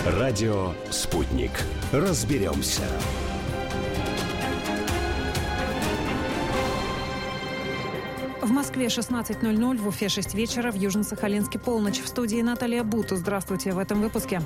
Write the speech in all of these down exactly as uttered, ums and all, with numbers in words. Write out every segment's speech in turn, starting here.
Радио «Спутник». Разберемся. В Москве шестнадцать ноль ноль, в Уфе шесть вечера, в Южно-Сахалинске полночь. В студии Наталья Бута. Здравствуйте в этом выпуске.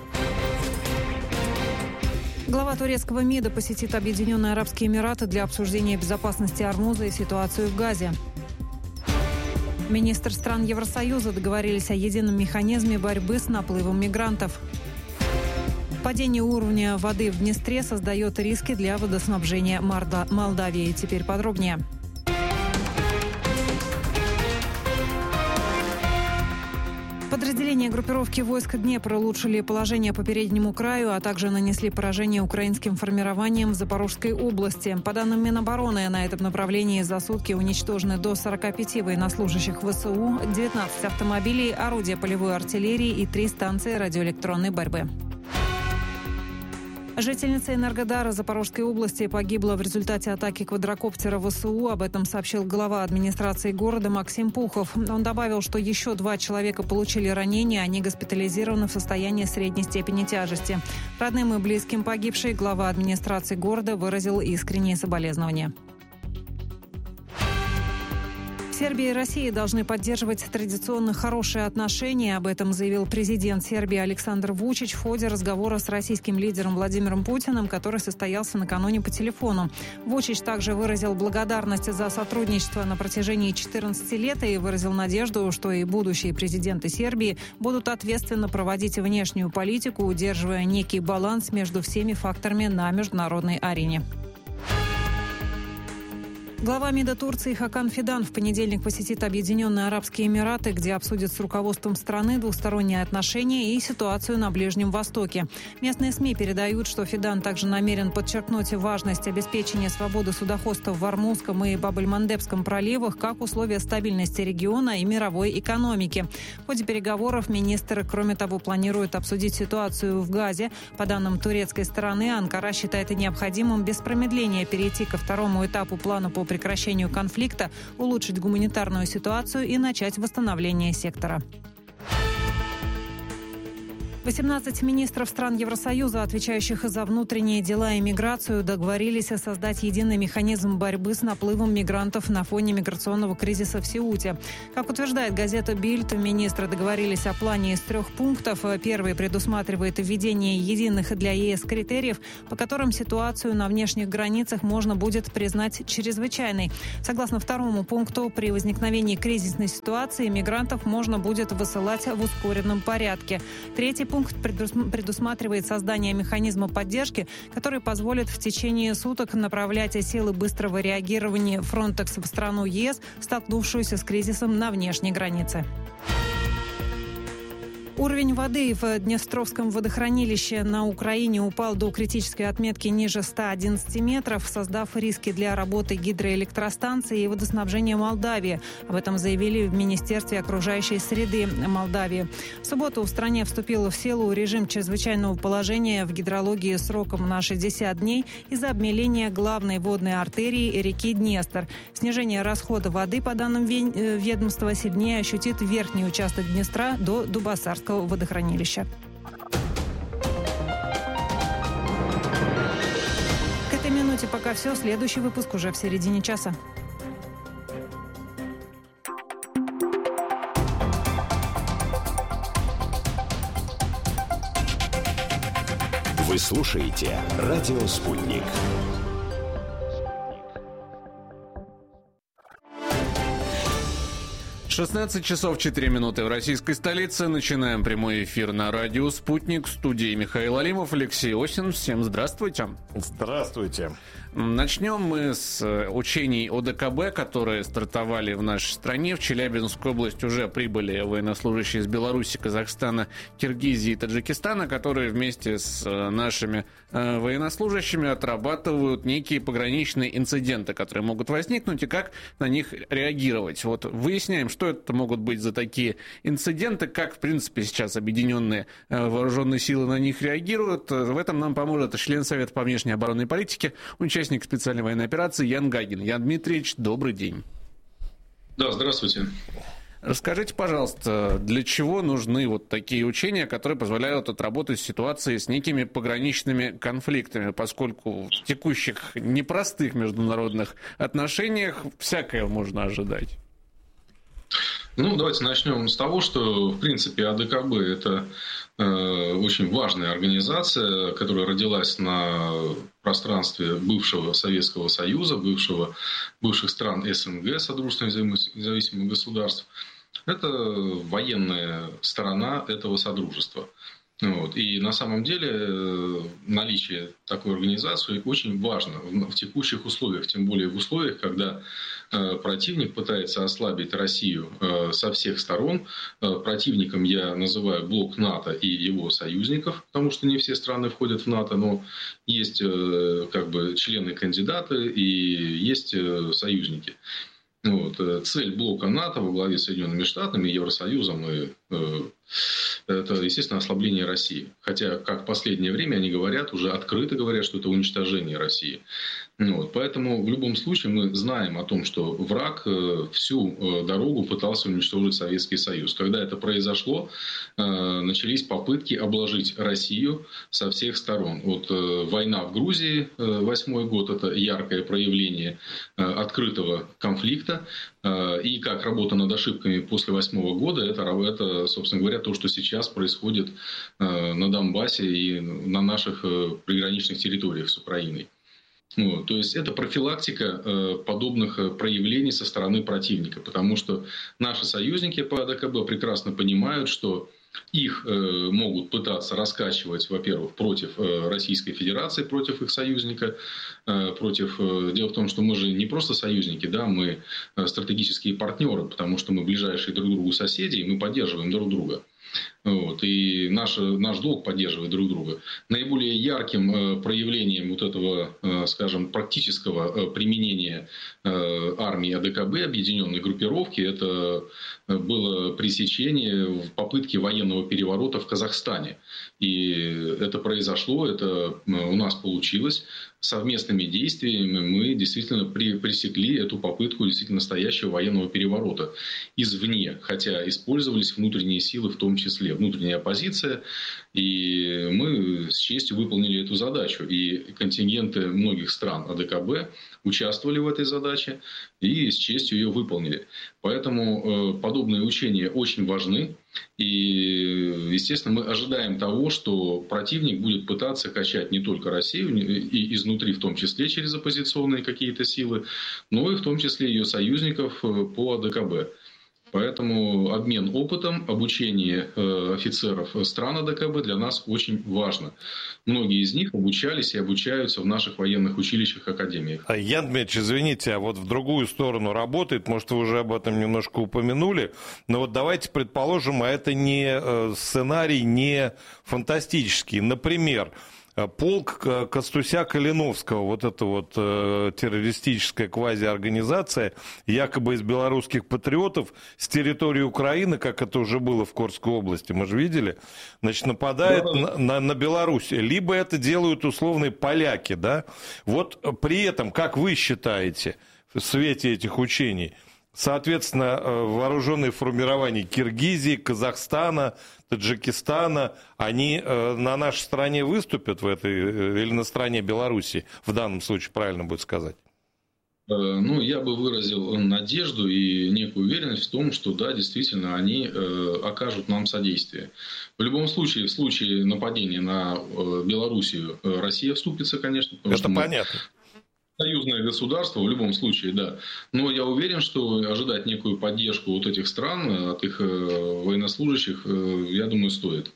Глава турецкого МИДа посетит Объединенные Арабские Эмираты для обсуждения безопасности Ормуза и ситуацию в Газе. Министры стран Евросоюза договорились о едином механизме борьбы с наплывом мигрантов. Падение уровня воды в Днестре создает риски для водоснабжения Молдавии. Теперь подробнее. Подразделения группировки войск Днепр улучшили положение по переднему краю, а также нанесли поражение украинским формированиям в Запорожской области. По данным Минобороны, на этом направлении за сутки уничтожены до сорока пяти военнослужащих ВСУ, девятнадцать автомобилей, орудия полевой артиллерии и три станции радиоэлектронной борьбы. Жительница Энергодара Запорожской области погибла в результате атаки квадрокоптера ВСУ. Об этом сообщил глава администрации города Максим Пухов. Он добавил, что еще два человека получили ранения, они госпитализированы в состоянии средней степени тяжести. Родным и близким погибшей глава администрации города выразил искренние соболезнования. Сербия и Россия должны поддерживать традиционно хорошие отношения. Об этом заявил президент Сербии Александр Вучич в ходе разговора с российским лидером Владимиром Путиным, который состоялся накануне по телефону. Вучич также выразил благодарность за сотрудничество на протяжении четырнадцати лет и выразил надежду, что и будущие президенты Сербии будут ответственно проводить внешнюю политику, удерживая некий баланс между всеми факторами на международной арене. Глава МИДа Турции Хакан Фидан в понедельник посетит Объединенные Арабские Эмираты, где обсудит с руководством страны двусторонние отношения и ситуацию на Ближнем Востоке. Местные СМИ передают, что Фидан также намерен подчеркнуть важность обеспечения свободы судоходства в Ормузском и Баб-эль-Мандебском проливах как условие стабильности региона и мировой экономики. В ходе переговоров министр, кроме того, планирует обсудить ситуацию в Газе. По данным турецкой стороны, Анкара считает необходимым без промедления перейти ко второму этапу плана по прекращению конфликта, улучшить гуманитарную ситуацию и начать восстановление сектора. восемнадцать министров стран Евросоюза, отвечающих за внутренние дела и миграцию, договорились создать единый механизм борьбы с наплывом мигрантов на фоне миграционного кризиса в Сеуте. Как утверждает газета «Бильд», министры договорились о плане из трех пунктов. Первый предусматривает введение единых для ЕС критериев, по которым ситуацию на внешних границах можно будет признать чрезвычайной. Согласно второму пункту, при возникновении кризисной ситуации мигрантов можно будет высылать в ускоренном порядке. Третий пункт предусматривает создание механизма поддержки, который позволит в течение суток направлять силы быстрого реагирования Frontex в страну ЕС, столкнувшуюся с кризисом на внешней границе. Уровень воды в Днестровском водохранилище на Украине упал до критической отметки ниже ста одиннадцати метров, создав риски для работы гидроэлектростанции и водоснабжения Молдавии. Об этом заявили в Министерстве окружающей среды Молдавии. В субботу в стране вступил в силу режим чрезвычайного положения в гидрологии сроком на шестьдесят дней из-за обмеления главной водной артерии реки Днестр. Снижение расхода воды, по данным ведомства, сильнее ощутит верхний участок Днестра до Дубасарского водохранилища. К этой минуте пока все. Следующий выпуск уже в середине часа. Вы слушаете «Радио Спутник». шестнадцать часов четыре минуты в российской столице. Начинаем прямой эфир на радио «Спутник». В студии Михаил Алимов, Алексей Осин. Всем здравствуйте. Здравствуйте. Начнем мы с учений ОДКБ, которые стартовали в нашей стране. В Челябинскую область уже прибыли военнослужащие из Беларуси, Казахстана, Киргизии и Таджикистана, которые вместе с нашими военнослужащими отрабатывают некие пограничные инциденты, которые могут возникнуть, и как на них реагировать. Вот выясняем, что это могут быть за такие инциденты, как, в принципе, сейчас объединенные вооруженные силы на них реагируют. В этом нам поможет член Совета по внешней оборонной политике, участник специальной военной операции Ян Гагин. Ян Дмитриевич, добрый день. Да, здравствуйте. Расскажите, пожалуйста, для чего нужны вот такие учения, которые позволяют отработать ситуации с некими пограничными конфликтами, поскольку в текущих непростых международных отношениях всякое можно ожидать? Ну, давайте начнем с того, что, в принципе, АДКБ – это э, очень важная организация, которая родилась на пространстве бывшего Советского Союза, бывшего, бывших стран СНГ, Содружества независимых государств. Это военная сторона этого содружества. Вот. И на самом деле наличие такой организации очень важно в текущих условиях, тем более в условиях, когда противник пытается ослабить Россию со всех сторон. Противником я называю блок НАТО и его союзников, потому что не все страны входят в НАТО, но есть как бы члены-кандидаты и есть союзники. Вот. Цель блока НАТО во главе с Соединенными Штатами, Евросоюзом и э, это, естественно, ослабление России. Хотя, как в последнее время они говорят, уже открыто говорят, что это уничтожение России. Вот. Поэтому в любом случае мы знаем о том, что враг всю дорогу пытался уничтожить Советский Союз. Когда это произошло, начались попытки обложить Россию со всех сторон. Вот война в Грузии, восьмой год, это яркое проявление открытого конфликта. И как работа над ошибками после восьмого года, это, это, собственно говоря, то, что сейчас происходит на Донбассе и на наших приграничных территориях с Украиной. Вот, то есть это профилактика э, подобных проявлений со стороны противника, потому что наши союзники по АДКБ прекрасно понимают, что их э, могут пытаться раскачивать, во-первых, против э, Российской Федерации, против их союзника, э, против. Э, дело в том, что мы же не просто союзники, да, мы э, стратегические партнеры, потому что мы ближайшие друг к другу соседи, и мы поддерживаем друг друга. Вот, и наш, наш долг поддерживать друг друга. Наиболее ярким э, проявлением вот этого, э, скажем, практического э, применения э, армии АДКБ, объединенной группировки, это было пресечение в попытке военного переворота в Казахстане. И это произошло, это у нас получилось. Совместными действиями мы действительно пресекли эту попытку действительно настоящего военного переворота извне, хотя использовались внутренние силы в том числе, внутренняя оппозиция, и мы с честью выполнили эту задачу. И контингенты многих стран АДКБ участвовали в этой задаче и с честью ее выполнили. Поэтому подобные учения очень важны. И, естественно, мы ожидаем того, что противник будет пытаться качать не только Россию, и изнутри, в том числе через оппозиционные какие-то силы, но и в том числе ее союзников по АДКБ. Поэтому обмен опытом, обучение офицеров стран АДКБ для нас очень важно. Многие из них обучались и обучаются в наших военных училищах, академиях. Ян Дмитриевич, извините, а вот в другую сторону работает, может, вы уже об этом немножко упомянули, но вот давайте предположим, а это не сценарий, не фантастический. Например, полк Костуся-Калиновского, вот эта вот э, террористическая квазиорганизация, якобы из белорусских патриотов, с территории Украины, как это уже было в Курской области, мы же видели, значит, нападает на, на, на Беларусь. Либо это делают условные поляки, да? Вот при этом, как вы считаете, в свете этих учений, соответственно, вооруженные формирования Киргизии, Казахстана, Таджикистана, они на нашей стороне выступят в этой, или на стороне Беларуси, в данном случае, правильно будет сказать? Ну, я бы выразил надежду и некую уверенность в том, что, да, действительно, они окажут нам содействие. В любом случае, в случае нападения на Белоруссию, Россия вступится, конечно. Это понятно. Союзное государство в любом случае, да. Но я уверен, что ожидать некую поддержку вот этих стран, от их военнослужащих, я думаю, стоит.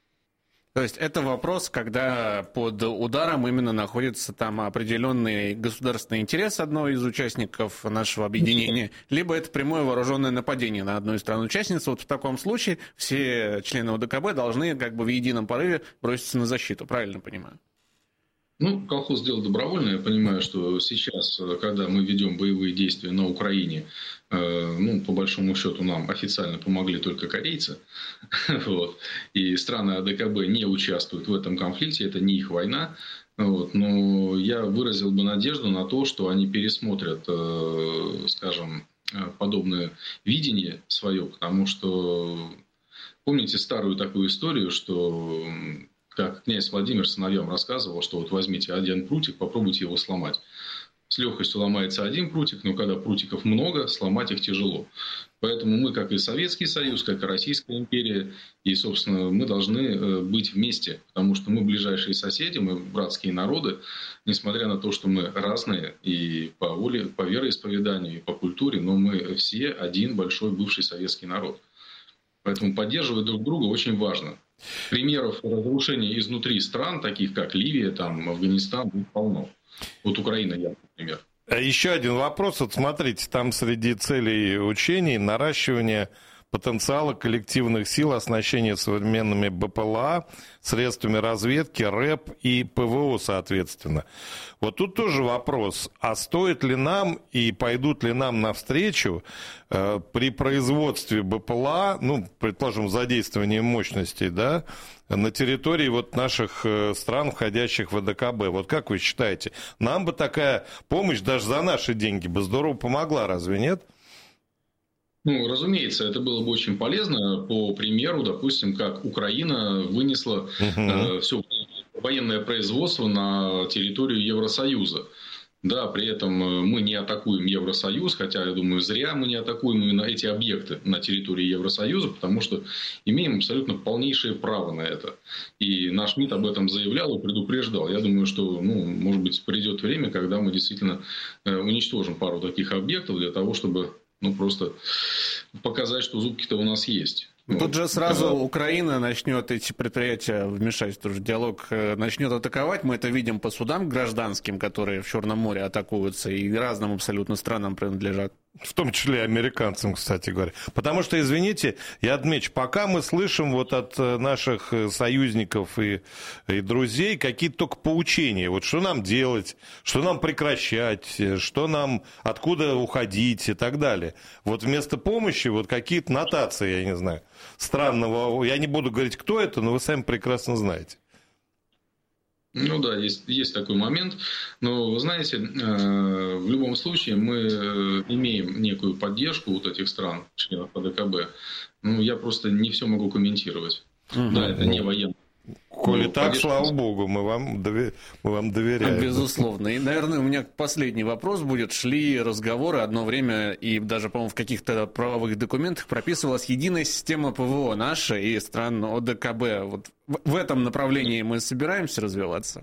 То есть это вопрос, когда под ударом именно находится там определенный государственный интерес одного из участников нашего объединения, либо это прямое вооруженное нападение на одну из стран-участниц. Вот в таком случае все члены ОДКБ должны как бы в едином порыве броситься на защиту. Правильно понимаю? Ну, колхоз дело добровольное. Я понимаю, что сейчас, когда мы ведем боевые действия на Украине, э, ну, по большому счету, нам официально помогли только корейцы. Вот. И страны АДКБ не участвуют в этом конфликте, это не их война. Вот. Но я выразил бы надежду на то, что они пересмотрят, э, скажем, подобное видение свое, потому что помните старую такую историю, что как князь Владимир сыновьям рассказывал, что вот возьмите один прутик, попробуйте его сломать. С легкостью ломается один прутик, но когда прутиков много, сломать их тяжело. Поэтому мы, как и Советский Союз, как и Российская империя, и, собственно, мы должны быть вместе, потому что мы ближайшие соседи, мы братские народы, несмотря на то, что мы разные и по воле, по вероисповеданию, и по культуре, но мы все один большой бывший советский народ. Поэтому поддерживать друг друга очень важно. Примеров разрушений изнутри стран, таких как Ливия, там, Афганистан, полно. Вот Украина, я, например. Еще один вопрос. Вот смотрите, там среди целей учений наращивание потенциала коллективных сил, оснащение современными БПЛА, средствами разведки, РЭП и ПВО, соответственно. Вот тут тоже вопрос, а стоит ли нам и пойдут ли нам навстречу э, при производстве БПЛА, ну, предположим, задействованием мощностей, да, на территории вот наших стран, входящих в АДКБ. Вот как вы считаете, нам бы такая помощь даже за наши деньги бы здорово помогла, разве нет? Ну, разумеется, это было бы очень полезно. По примеру, допустим, как Украина вынесла uh-huh. э, все военное производство на территорию Евросоюза. Да, при этом мы не атакуем Евросоюз, хотя, я думаю, зря мы не атакуем именно эти объекты на территории Евросоюза, потому что имеем абсолютно полнейшее право на это. И наш МИД об этом заявлял и предупреждал. Я думаю, что, ну, может быть, придет время, когда мы действительно уничтожим пару таких объектов для того, чтобы, ну, просто показать, что зубки-то у нас есть. Тут вот. же сразу да. Украина начнет эти предприятия, вмешать в диалог, начнет атаковать. Мы это видим по судам гражданским, которые в Черном море атакуются и разным абсолютно странам принадлежат. В том числе и американцам, кстати говоря. Потому что, извините, я отмечу, пока мы слышим вот от наших союзников и, и друзей какие-то только поучения. Вот что нам делать, что нам прекращать, что нам, откуда уходить и так далее. Вот вместо помощи вот какие-то нотации, я не знаю, странного. Я не буду говорить, кто это, но вы сами прекрасно знаете. Ну да, есть, есть такой момент. Но, вы знаете, э, в любом случае мы имеем некую поддержку вот этих стран, членов АДКБ. Ну, я просто не все могу комментировать. Угу. Да, это не военный. Коли ну, так, поддержка... слава богу, мы вам, довер... мы вам доверяем. Безусловно. И, наверное, у меня последний вопрос будет. Шли разговоры одно время, и даже, по-моему, в каких-то правовых документах прописывалась единая система ПВО наша и стран ОДКБ. Вот в этом направлении мы собираемся развиваться?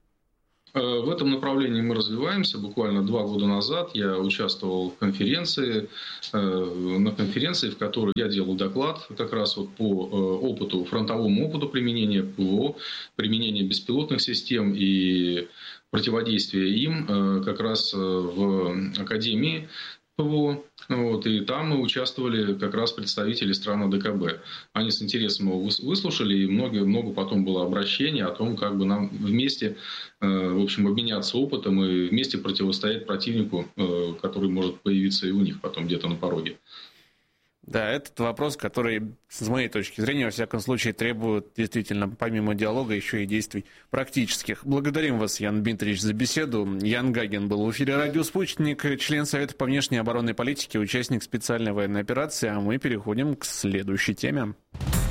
В этом направлении мы развиваемся. Буквально два года назад я участвовал в конференции, на конференции, в которой я делал доклад как раз вот по опыту, фронтовому опыту применения ПВО, применения беспилотных систем и противодействия им как раз в Академии ПВО. Вот, и там мы участвовали как раз представители стран АДКБ. Они с интересом его выслушали, и много, много потом было обращений о том, как бы нам вместе, в общем, обменяться опытом и вместе противостоять противнику, который может появиться и у них потом где-то на пороге. Да, этот вопрос, который, с моей точки зрения, во всяком случае, требует действительно, помимо диалога, еще и действий практических. Благодарим вас, Ян Дмитриевич, за беседу. Ян Гагин был в эфире «Радио Спутник», член Совета по внешней оборонной политике, участник специальной военной операции. А мы переходим к следующей теме.